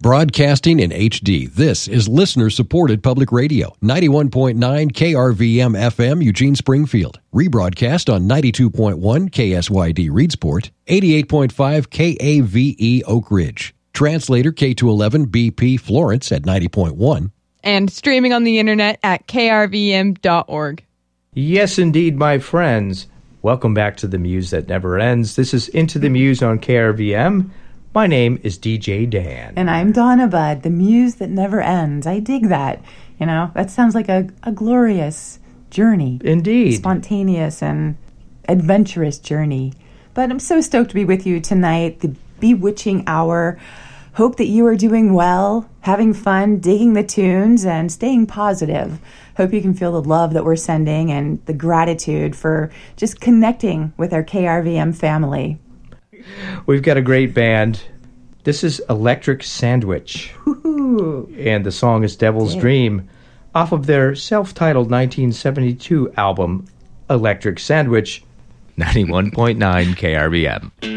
Broadcasting in HD, this is listener-supported public radio. 91.9 KRVM FM, Eugene Springfield. Rebroadcast on 92.1 KSYD Reedsport, 88.5 KAVE Oak Ridge. Translator K211 BP Florence at 90.1. And streaming on the internet at krvm.org. Yes, indeed, my friends. Welcome back to The Muse That Never Ends. This is Into the Muse on KRVM. My name is DJ Dan. And I'm Donna Budd, the muse that never ends. I dig that. You know, that sounds like a glorious journey. Indeed. Spontaneous and adventurous journey. But I'm so stoked to be with you tonight, the bewitching hour. Hope that you are doing well, having fun, digging the tunes, and staying positive. Hope you can feel the love that we're sending and the gratitude for just connecting with our KRVM family. We've got a great band. This is Electric Sandwich. Woo-hoo. And the song is Devil's Dream, off of their self-titled 1972 album, Electric Sandwich. 91.9 KRVM.